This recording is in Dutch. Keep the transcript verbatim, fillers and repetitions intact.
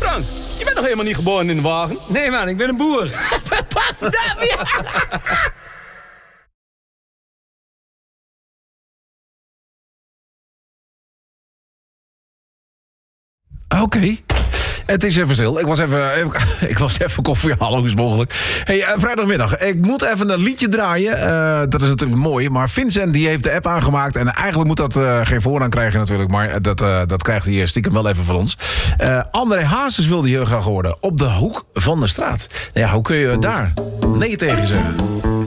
Frank, je bent nog helemaal niet geboren in de wagen. Nee man, ik ben een boer. Oké. Okay. Het is even stil. Ik was even, even, ik was even koffie halen, is mogelijk. Hey, uh, vrijdagmiddag. Ik moet even een liedje draaien. Uh, dat is natuurlijk mooi. Maar Vincent die heeft de app aangemaakt. En eigenlijk moet dat uh, geen voorrang krijgen natuurlijk. Maar dat, uh, dat krijgt hij stiekem wel even van ons. Uh, André Hazes wilde heel graag horen. Op de hoek van de straat. Nou ja, hoe kun je daar nee tegen zeggen?